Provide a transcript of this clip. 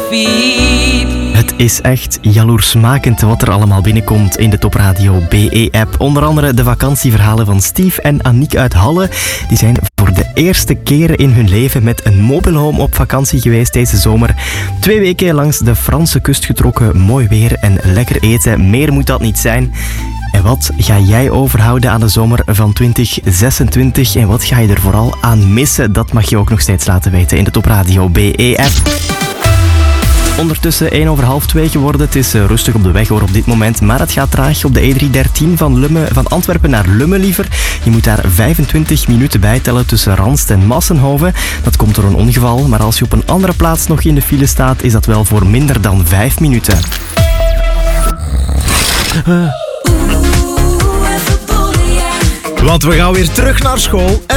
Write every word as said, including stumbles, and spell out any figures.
feet. Het is echt jaloersmakend wat er allemaal binnenkomt in de Top Radio B E-app. Onder andere de vakantieverhalen van Steve en Aniek uit Halle. Die zijn voor de eerste keer in hun leven met een mobile home op vakantie geweest deze zomer. Twee weken langs de Franse kust getrokken, mooi weer en lekker eten. Meer moet dat niet zijn. En wat ga jij overhouden aan de zomer van twintig zesentwintig? En wat ga je er vooral aan missen? Dat mag je ook nog steeds laten weten in de Top Radio B E-app. Ondertussen één over half twee geworden. Het is rustig op de weg hoor op dit moment, maar het gaat traag op de E driehonderddertien van, Lumme, van Antwerpen naar Lumme liever. Je moet daar vijfentwintig minuten bijtellen tussen Ranst en Massenhoven. Dat komt door een ongeval, maar als je op een andere plaats nog in de file staat, is dat wel voor minder dan vijf minuten. Uh. Want we gaan weer terug naar school.